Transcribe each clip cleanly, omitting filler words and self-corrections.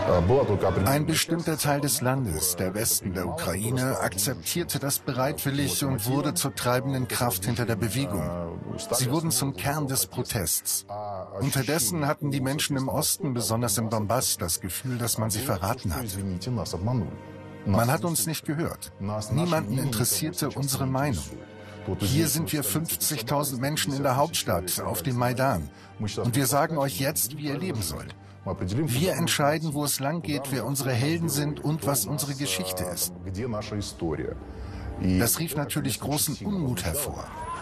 Ein bestimmter Teil des Landes, der Westen der Ukraine, akzeptierte das bereitwillig und wurde zur treibenden Kraft hinter der Bewegung. Sie wurden zum Kern des Protests. Unterdessen hatten die Menschen im Osten, besonders im Donbass, das Gefühl, dass man sie verraten hat. Man hat uns nicht gehört. Niemanden interessierte unsere Meinung. Hier sind wir 50.000 Menschen in der Hauptstadt, auf dem Maidan. Und wir sagen euch jetzt, wie ihr leben sollt. Wir entscheiden, wo es lang geht, wer unsere Helden sind und was unsere Geschichte ist. Das rief natürlich großen Unmut hervor.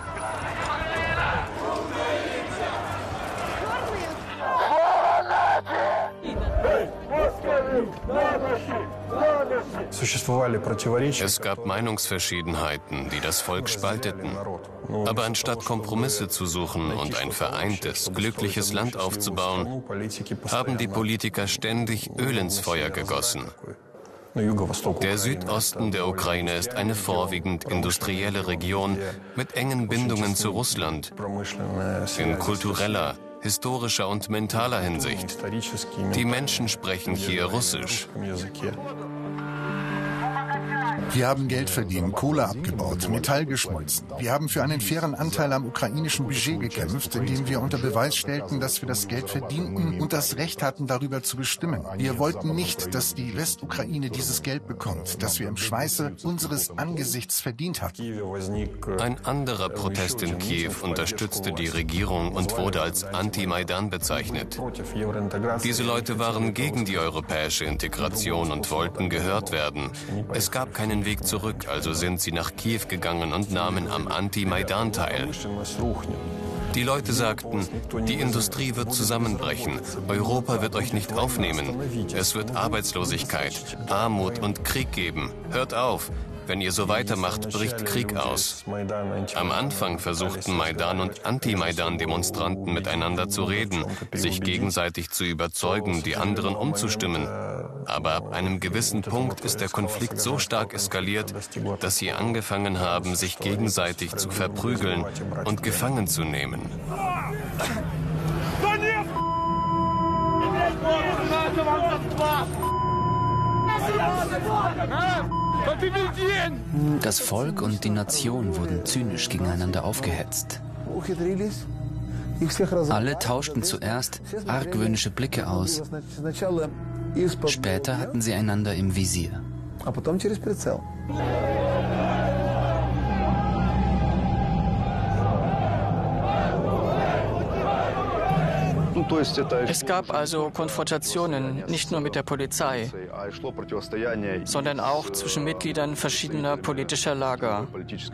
Es gab Meinungsverschiedenheiten, die das Volk spalteten. Aber anstatt Kompromisse zu suchen und ein vereintes, glückliches Land aufzubauen, haben die Politiker ständig Öl ins Feuer gegossen. Der Südosten der Ukraine ist eine vorwiegend industrielle Region mit engen Bindungen zu Russland, in kultureller, historischer und mentaler Hinsicht. Die Menschen sprechen hier Russisch. Wir haben Geld verdient, Kohle abgebaut, Metall geschmolzen. Wir haben für einen fairen Anteil am ukrainischen Budget gekämpft, indem wir unter Beweis stellten, dass wir das Geld verdienten und das Recht hatten, darüber zu bestimmen. Wir wollten nicht, dass die Westukraine dieses Geld bekommt, das wir im Schweiße unseres Angesichts verdient hatten. Ein anderer Protest in Kiew unterstützte die Regierung und wurde als Anti-Maidan bezeichnet. Diese Leute waren gegen die europäische Integration und wollten gehört werden. Es gab keinen Weg zurück, also sind sie nach Kiew gegangen und nahmen am Anti-Maidan teil. Die Leute sagten, die Industrie wird zusammenbrechen, Europa wird euch nicht aufnehmen, es wird Arbeitslosigkeit, Armut und Krieg geben. Hört auf! Wenn ihr so weitermacht, bricht Krieg aus. Am Anfang versuchten Maidan- und Anti-Maidan-Demonstranten miteinander zu reden, sich gegenseitig zu überzeugen, die anderen umzustimmen. Aber ab einem gewissen Punkt ist der Konflikt so stark eskaliert, dass sie angefangen haben, sich gegenseitig zu verprügeln und gefangen zu nehmen. Das Volk und die Nation wurden zynisch gegeneinander aufgehetzt. Alle tauschten zuerst argwöhnische Blicke aus. Später hatten sie einander im Visier. Es gab also Konfrontationen nicht nur mit der Polizei, sondern auch zwischen Mitgliedern verschiedener politischer Lager.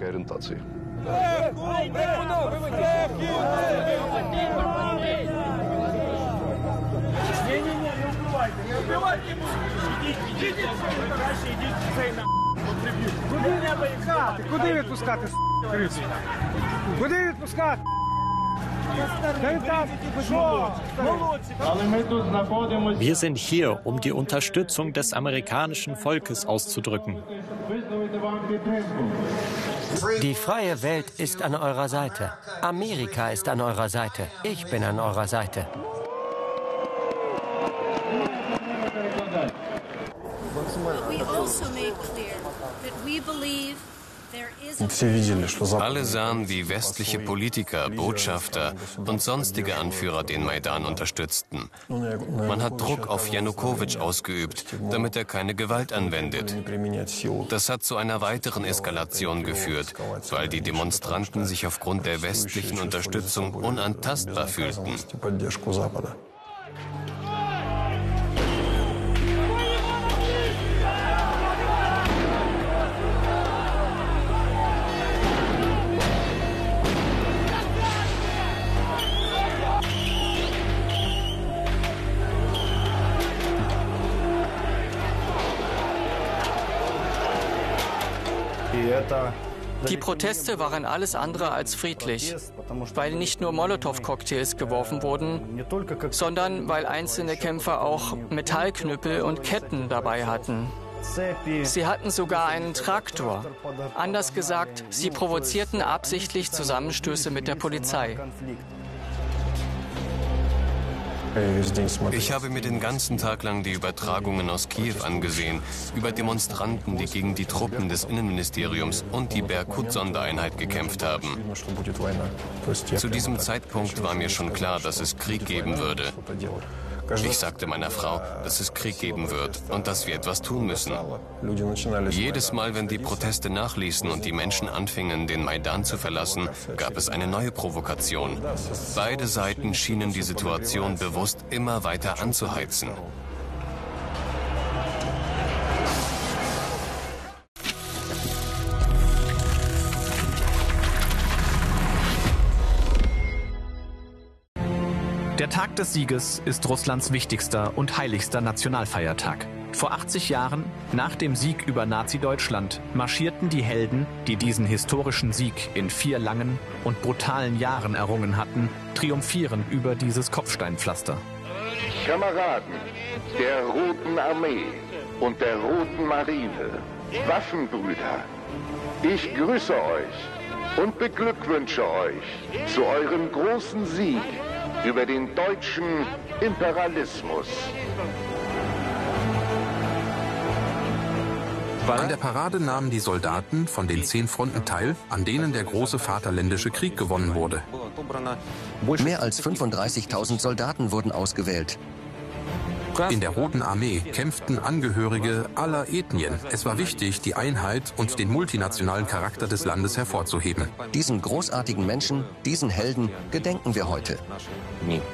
Wir sind hier, um die Unterstützung des amerikanischen Volkes auszudrücken. Die freie Welt ist an eurer Seite. Amerika ist an eurer Seite. Ich bin an eurer Seite. Alle sahen, wie westliche Politiker, Botschafter und sonstige Anführer den Maidan unterstützten. Man hat Druck auf Janukowitsch ausgeübt, damit er keine Gewalt anwendet. Das hat zu einer weiteren Eskalation geführt, weil die Demonstranten sich aufgrund der westlichen Unterstützung unantastbar fühlten. Die Proteste waren alles andere als friedlich, weil nicht nur Molotow-Cocktails geworfen wurden, sondern weil einzelne Kämpfer auch Metallknüppel und Ketten dabei hatten. Sie hatten sogar einen Traktor. Anders gesagt, sie provozierten absichtlich Zusammenstöße mit der Polizei. Ich habe mir den ganzen Tag lang die Übertragungen aus Kiew angesehen, über Demonstranten, die gegen die Truppen des Innenministeriums und die Berkut-Sondereinheit gekämpft haben. Zu diesem Zeitpunkt war mir schon klar, dass es Krieg geben würde. Ich sagte meiner Frau, dass es Krieg geben wird und dass wir etwas tun müssen. Jedes Mal, wenn die Proteste nachließen und die Menschen anfingen, den Maidan zu verlassen, gab es eine neue Provokation. Beide Seiten schienen die Situation bewusst immer weiter anzuheizen. Der Tag des Sieges ist Russlands wichtigster und heiligster Nationalfeiertag. Vor 80 Jahren, nach dem Sieg über Nazi-Deutschland, marschierten die Helden, die diesen historischen Sieg in 4 langen und brutalen Jahren errungen hatten, triumphierend über dieses Kopfsteinpflaster. Kameraden der Roten Armee und der Roten Marine, Waffenbrüder, ich grüße euch und beglückwünsche euch zu eurem großen Sieg über den deutschen Imperialismus. An der Parade nahmen die Soldaten von den 10 Fronten teil, an denen der große Vaterländische Krieg gewonnen wurde. Mehr als 35.000 Soldaten wurden ausgewählt. In der Roten Armee kämpften Angehörige aller Ethnien. Es war wichtig, die Einheit und den multinationalen Charakter des Landes hervorzuheben. Diesen großartigen Menschen, diesen Helden gedenken wir heute.